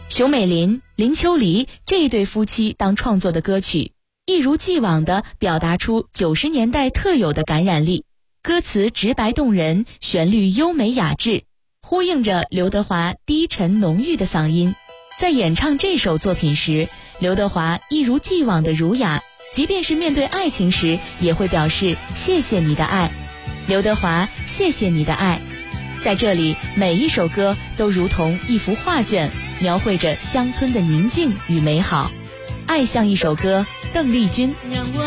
熊美玲、林秋离这一对夫妻当创作的歌曲，一如既往地表达出90年代特有的感染力，歌词直白动人，旋律优美雅致，呼应着刘德华低沉浓郁的嗓音。在演唱这首作品时，刘德华一如既往的儒雅，即便是面对爱情时，也会表示谢谢你的爱。刘德华，谢谢你的爱。在这里，每一首歌都如同一幅画卷，描绘着乡村的宁静与美好。爱像一首歌，邓丽君。 让我